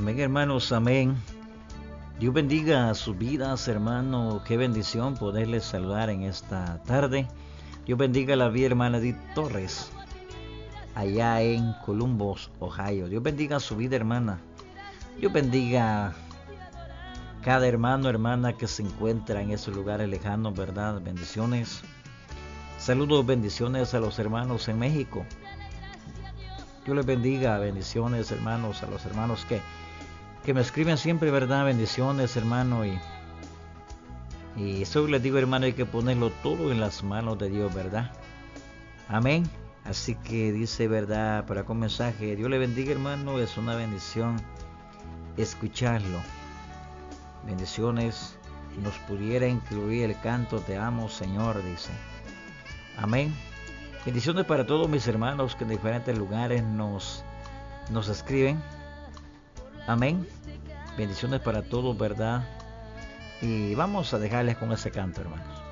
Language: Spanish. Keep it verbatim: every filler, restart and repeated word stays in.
Amén, hermanos, amén. Dios bendiga a sus vidas, hermano. Qué bendición poderles saludar en esta tarde. Dios bendiga a la vida hermana Edith Torres, allá en Columbus, Ohio. Dios bendiga a su vida, hermana. Dios bendiga cada hermano, hermana que se encuentra en esos lugares lejanos, ¿verdad? Bendiciones. Saludos, bendiciones a los hermanos en México. Dios les bendiga, bendiciones, hermanos, a los hermanos que, que me escriben siempre, ¿verdad? Bendiciones, hermano. Y, y eso les digo, hermano, hay que ponerlo todo en las manos de Dios, ¿verdad? Amén. Así que dice, ¿verdad? Para con mensaje, Dios le bendiga, hermano. Es una bendición escucharlo. Bendiciones. Si nos pudiera incluir el canto, te amo, Señor, dice. Amén. Bendiciones para todos mis hermanos que en diferentes lugares nos, nos escriben. Amén. Bendiciones para todos, ¿verdad? Y vamos a dejarles con ese canto, hermanos.